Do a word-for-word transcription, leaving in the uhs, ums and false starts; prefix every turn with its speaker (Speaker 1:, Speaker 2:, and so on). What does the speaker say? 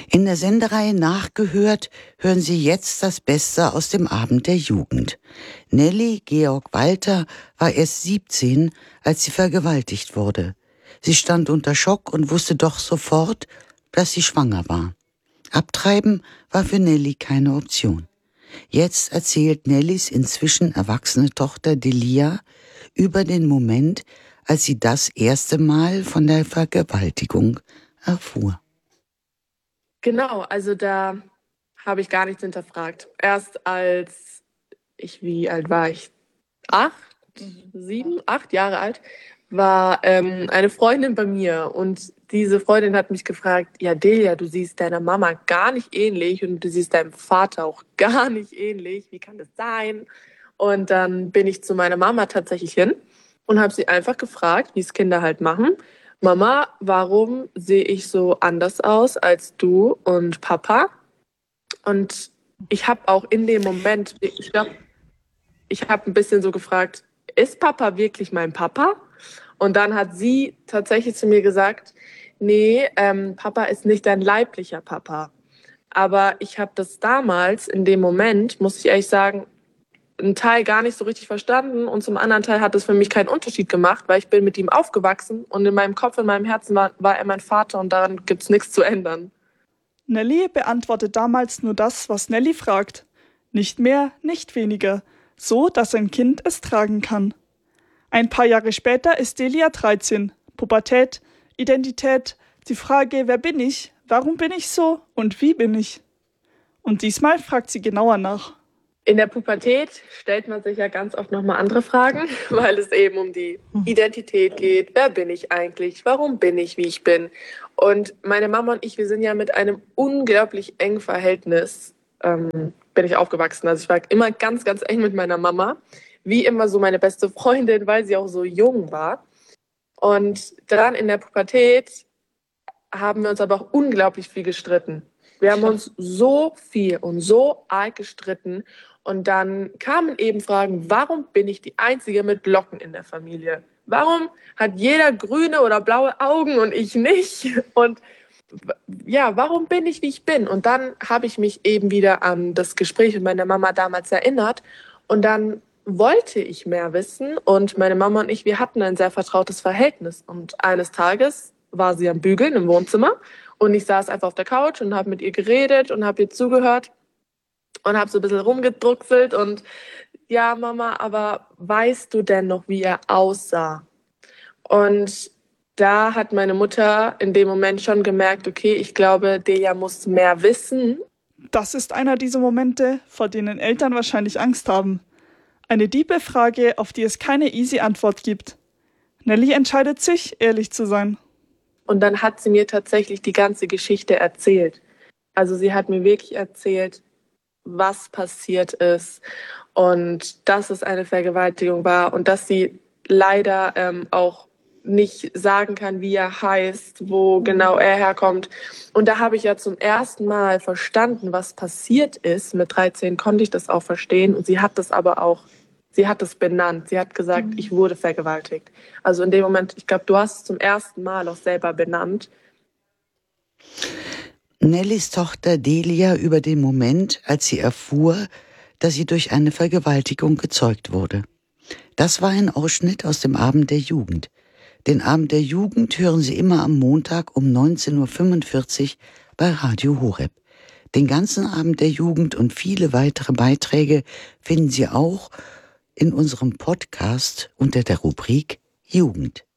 Speaker 1: In der Sendereihe Nachgehört hören Sie jetzt das Beste aus dem Abend der Jugend. Nelly Georg Walter war erst siebzehn, als sie vergewaltigt wurde. Sie stand unter Schock und wusste doch sofort, dass sie schwanger war. Abtreiben war für Nelly keine Option. Jetzt erzählt Nellys inzwischen erwachsene Tochter Delia über den Moment, als sie das erste Mal von der Vergewaltigung erfuhr.
Speaker 2: Genau, also da habe ich gar nichts hinterfragt. Erst als ich, wie alt war ich? Acht, sieben, acht Jahre alt, war ähm, eine Freundin bei mir und diese Freundin hat mich gefragt, ja Delia, du siehst deiner Mama gar nicht ähnlich und du siehst deinem Vater auch gar nicht ähnlich. Wie kann das sein? Und dann bin ich zu meiner Mama tatsächlich hin und habe sie einfach gefragt, wie es Kinder halt machen. Mama, warum sehe ich so anders aus als du und Papa? Und ich habe auch in dem Moment, ich glaube, ich habe ein bisschen so gefragt, ist Papa wirklich mein Papa? Und dann hat sie tatsächlich zu mir gesagt, nee, ähm, Papa ist nicht dein leiblicher Papa. Aber ich habe das damals, in dem Moment, muss ich ehrlich sagen, einen Teil gar nicht so richtig verstanden und zum anderen Teil hat es für mich keinen Unterschied gemacht, weil ich bin mit ihm aufgewachsen und in meinem Kopf, in meinem Herzen war, war er mein Vater und daran gibt's nichts zu ändern.
Speaker 3: Nelly beantwortet damals nur das, was Nelly fragt. Nicht mehr, nicht weniger. So, dass ein Kind es tragen kann. Ein paar Jahre später ist Delia dreizehn. Pubertät, Identität, die Frage, wer bin ich, warum bin ich so und wie bin ich? Und diesmal fragt sie genauer nach.
Speaker 2: In der Pubertät stellt man sich ja ganz oft nochmal andere Fragen, weil es eben um die Identität geht. Wer bin ich eigentlich? Warum bin ich, wie ich bin? Und meine Mama und ich, wir sind ja mit einem unglaublich engen Verhältnis, ähm, bin ich aufgewachsen. Also ich war immer ganz, ganz eng mit meiner Mama. Wie immer so meine beste Freundin, weil sie auch so jung war. Und dann in der Pubertät haben wir uns aber auch unglaublich viel gestritten. Wir haben uns so viel und so arg gestritten. Und dann kamen eben Fragen, warum bin ich die Einzige mit Locken in der Familie? Warum hat jeder grüne oder blaue Augen und ich nicht? Und ja, warum bin ich, wie ich bin? Und dann habe ich mich eben wieder an das Gespräch mit meiner Mama damals erinnert. Und dann wollte ich mehr wissen. Und meine Mama und ich, wir hatten ein sehr vertrautes Verhältnis. Und eines Tages war sie am Bügeln im Wohnzimmer. Und ich saß einfach auf der Couch und habe mit ihr geredet und habe ihr zugehört. Und habe so ein bisschen rumgedruckselt und ja, Mama, aber weißt du denn noch, wie er aussah? Und da hat meine Mutter in dem Moment schon gemerkt, okay, ich glaube, Delia muss mehr wissen.
Speaker 3: Das ist einer dieser Momente, vor denen Eltern wahrscheinlich Angst haben. Eine diebe Frage, auf die es keine easy Antwort gibt. Nelly entscheidet sich, ehrlich zu sein.
Speaker 2: Und dann hat sie mir tatsächlich die ganze Geschichte erzählt. Also sie hat mir wirklich erzählt, was passiert ist und dass es eine Vergewaltigung war und dass sie leider ähm, auch nicht sagen kann, wie er heißt, wo genau er herkommt. Und da habe ich ja zum ersten Mal verstanden, was passiert ist. Mit dreizehn konnte ich das auch verstehen und sie hat das aber auch, sie hat es benannt. Sie hat gesagt, mhm. ich wurde vergewaltigt. Also in dem Moment, ich glaube, du hast es zum ersten Mal auch selber benannt.
Speaker 1: Nellys Tochter Delia über den Moment, als sie erfuhr, dass sie durch eine Vergewaltigung gezeugt wurde. Das war ein Ausschnitt aus dem Abend der Jugend. Den Abend der Jugend hören Sie immer am Montag um neunzehn Uhr fünfundvierzig bei Radio Horeb. Den ganzen Abend der Jugend und viele weitere Beiträge finden Sie auch in unserem Podcast unter der Rubrik Jugend.